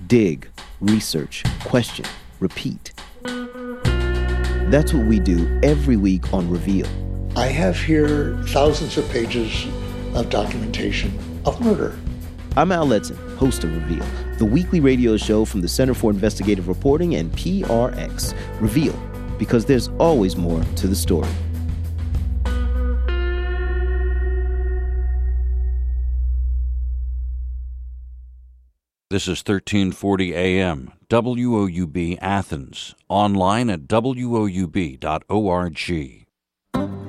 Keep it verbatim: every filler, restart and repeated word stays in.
Dig, research, question, repeat. That's what we do every week on Reveal. I have here thousands of pages of documentation of murder. I'm Al Letson, host of Reveal, the weekly radio show from the Center for Investigative Reporting and P R X. Reveal, because there's always more to the story. This is thirteen forty A M, W O U B Athens, online at W O U B dot org.